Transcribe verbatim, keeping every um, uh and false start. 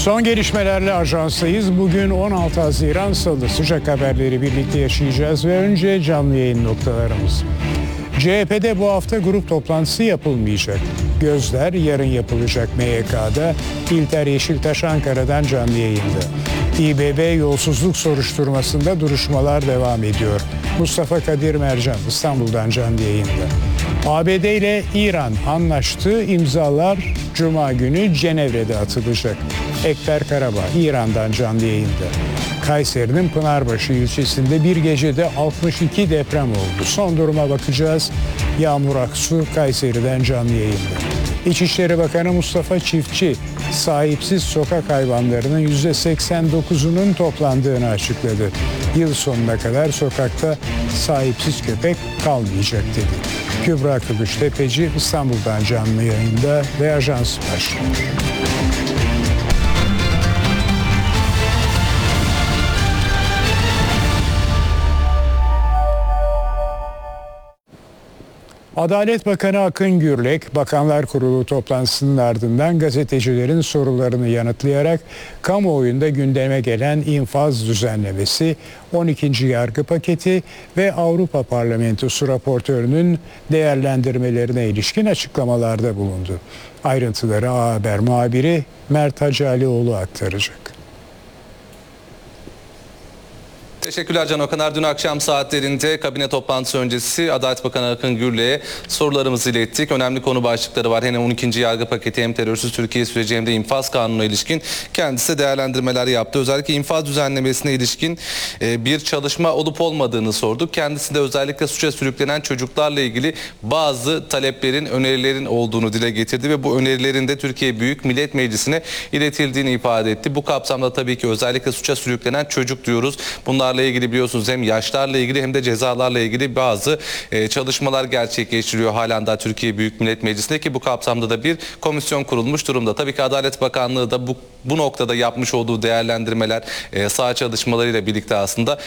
Son gelişmelerle ajanstayız. Bugün on altı Haziran Salı. Sıcak haberleri birlikte yaşayacağız ve önce canlı yayın noktalarımız. C H P'de bu hafta grup toplantısı yapılmayacak. Gözler yarın yapılacak M Y K'da. İlter Yeşiltaş Ankara'dan canlı yayında. İ B B yolsuzluk soruşturmasında duruşmalar devam ediyor. Mustafa Kadir Mercan İstanbul'dan canlı yayında. A B D ile İran anlaştı. İmzalar Cuma günü Cenevre'de atılacak. Ekber Karabağ İran'dan canlı yayında. Kayseri'nin Pınarbaşı ilçesinde bir gecede altmış iki deprem oldu. Son duruma bakacağız. Yağmur Aksu Kayseri'den canlı yayında. İçişleri Bakanı Mustafa Çiftçi, sahipsiz sokak hayvanlarının yüzde seksen dokuzunun toplandığını açıkladı. Yıl sonuna kadar sokakta sahipsiz köpek kalmayacak dedi. Kübra Kılıçtepeci İstanbul'dan canlı yayında ve Ajans başlıyor. Adalet Bakanı Akın Gürlek, Bakanlar Kurulu toplantısının ardından gazetecilerin sorularını yanıtlayarak kamuoyunda gündeme gelen infaz düzenlemesi, on ikinci yargı paketi ve Avrupa Parlamentosu raportörünün değerlendirmelerine ilişkin açıklamalarda bulundu. Ayrıntıları A Haber muhabiri Mert Hacalioğlu aktaracak. Teşekkürler Can Okaner. Dün akşam saatlerinde kabine toplantısı öncesi Adalet Bakanı Akın Gürlek'e sorularımızı ilettik. Önemli konu başlıkları var. Hem on ikinci yargı paketi hem terörsüz Türkiye süreci hem de infaz kanununa ilişkin kendisi değerlendirmeler yaptı. Özellikle infaz düzenlemesine ilişkin bir çalışma olup olmadığını sorduk. Kendisi de özellikle suça sürüklenen çocuklarla ilgili bazı taleplerin, önerilerin olduğunu dile getirdi ve bu önerilerin de Türkiye Büyük Millet Meclisi'ne iletildiğini ifade etti. Bu kapsamda tabii ki özellikle suça sürüklenen çocuk diyoruz. Bunlar ilgili biliyorsunuz hem yaşlarla ilgili hem de cezalarla ilgili bazı e, çalışmalar gerçekleştiriyor halen daha Türkiye Büyük Millet Meclisi'nde ki bu kapsamda da bir komisyon kurulmuş durumda. Tabii ki Adalet Bakanlığı da bu, bu noktada yapmış olduğu değerlendirmeler, e, saha çalışmalarıyla birlikte aslında